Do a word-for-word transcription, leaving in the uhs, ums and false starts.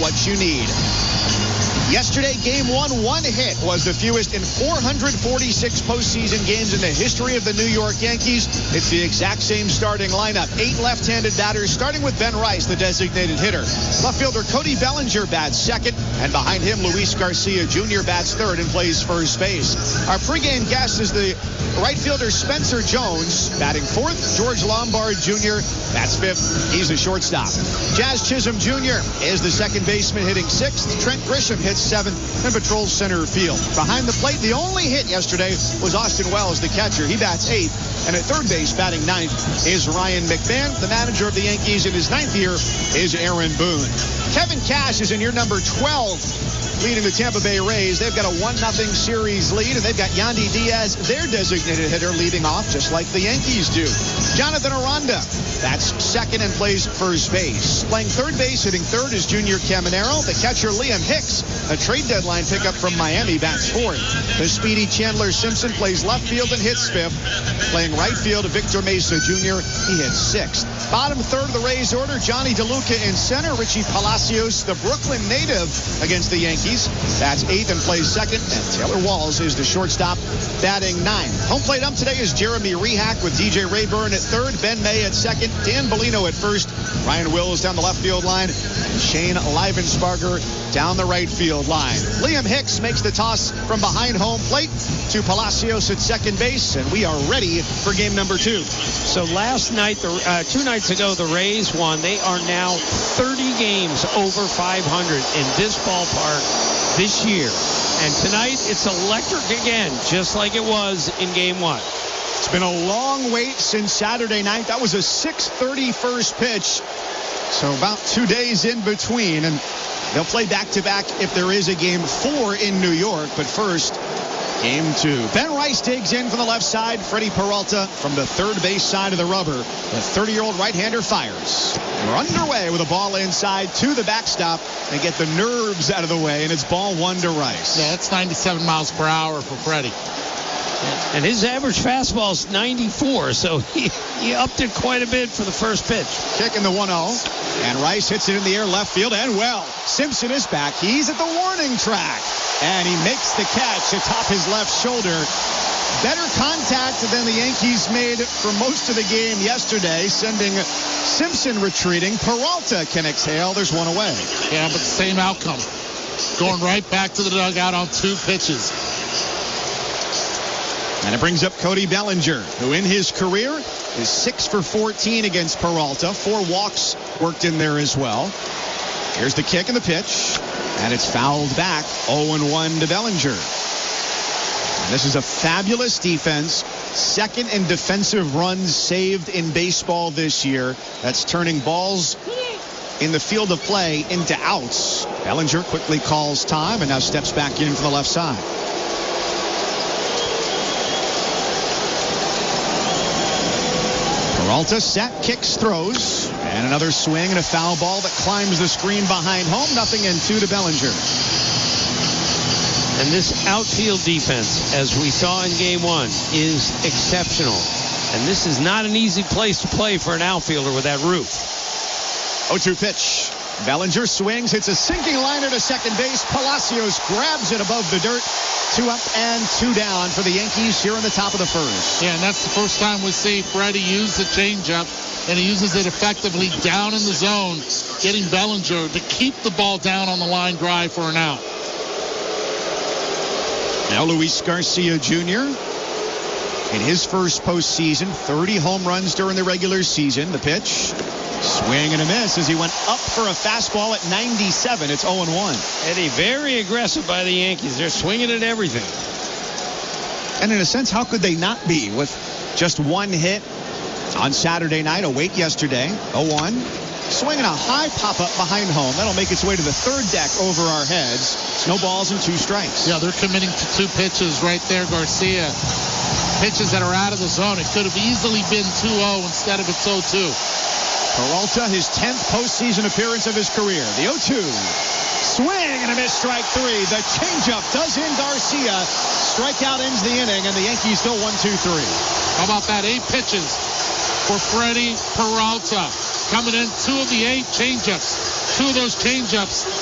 what you need. Yesterday, game one, one hit was the fewest in four hundred forty-six postseason games in the history of the New York Yankees. It's the exact same starting lineup. Eight left-handed batters, starting with Ben Rice, the designated hitter. Left fielder Cody Bellinger bats second, and behind him, Luis Garcia Junior bats third and plays first base. Our pregame guest is the right fielder Spencer Jones, batting fourth. George Lombard Junior bats fifth. He's a shortstop. Jazz Chisholm Junior is the second baseman, hitting sixth. Trent Grisham hits seventh and patrols center field. Behind the plate, the only hit yesterday was Austin Wells, the catcher. He bats eighth. And at third base, batting ninth, is Ryan McMahon. The manager of the Yankees in his ninth year is Aaron Boone. Kevin Cash is in year number twelve, leading the Tampa Bay Rays. They've got a one nothing series lead, and they've got Yandy Diaz, their designated hitter, leading off just like the Yankees do. Jonathan Aranda, that's second and plays first base. Playing third base, hitting third is Junior Caminero. The catcher Liam Hicks, a trade deadline pickup from Miami, bats fourth. The speedy Chandler Simpson plays left field and hits fifth. Playing right field, Victor Mesa Junior, he hits sixth. Bottom third of the Rays order, Johnny DeLuca in center. Richie Palacios, the Brooklyn native, against the Yankees. That's eighth and plays second. And Taylor Walls is the shortstop, batting ninth. Home plate up today is Jeremy Rehack with D J Rayburn at third, Ben May at second, Dan Bellino at first, Ryan Wills down the left field line, and Shane Livensparger down the right field line. Liam Hicks makes the toss from behind home plate to Palacios at second base, and we are ready for game number two. So last night, the, uh, two nights ago, the Rays won. They are now thirty games over five hundred in this ballpark this year. And tonight, it's electric again, just like it was in game one. It's been a long wait since Saturday night. That was a six thirty first pitch. So about two days in between. And they'll play back-to-back if there is a game four in New York. But first, game two. Ben Rice digs in from the left side. Freddie Peralta from the third base side of the rubber. The thirty-year-old right-hander fires. We're underway with a ball inside to the backstop and get the nerves out of the way. And it's ball one to Rice. Yeah, that's ninety-seven miles per hour for Freddie. And his average fastball is ninety-four, so he, he upped it quite a bit for the first pitch. Kick in the one oh, and Rice hits it in the air left field, and well, Simpson is back. He's at the warning track, and he makes the catch atop his left shoulder. Better contact than the Yankees made for most of the game yesterday, sending Simpson retreating. Peralta can exhale. There's one away. Yeah, but the same outcome. Going right back to the dugout on two pitches. And it brings up Cody Bellinger, who in his career is six for fourteen against Peralta. Four walks worked in there as well. Here's the kick and the pitch, and it's fouled back. oh and one to Bellinger. And this is a fabulous defense. Second in defensive runs saved in baseball this year. That's turning balls in the field of play into outs. Bellinger quickly calls time and now steps back in from the left side. Peralta set, kicks, throws, and another swing and a foul ball that climbs the screen behind home. Nothing in two to Bellinger. And this outfield defense, as we saw in game one, is exceptional. And this is not an easy place to play for an outfielder with that roof. oh two pitch. Bellinger swings, hits a sinking liner to second base. Palacios grabs it above the dirt. Two up and two down for the Yankees here in the top of the first. Yeah, and that's the first time we see Freddie use the changeup, and he uses it effectively down in the zone, getting Bellinger to keep the ball down on the line drive for an out. Now Luis Garcia Junior in his first postseason, thirty home runs during the regular season. The pitch, swing and a miss as he went up for a fastball at ninety-seven. It's oh and one. Eddie, very aggressive by the Yankees. They're swinging at everything. And in a sense, how could they not be with just one hit on Saturday night, a wait yesterday, oh one. Swinging a high pop-up behind home. That'll make its way to the third deck over our heads. It's no balls and two strikes. Yeah, they're committing to two pitches right there, Garcia. Pitches that are out of the zone. It could have easily been two oh instead of it's oh two. Peralta, his tenth postseason appearance of his career. The oh two. Swing and a miss, strike three. The changeup does in Garcia. Strikeout ends the inning, and the Yankees still one two three. How about that? Eight pitches for Freddie Peralta. Coming in, two of the eight changeups. Two of those changeups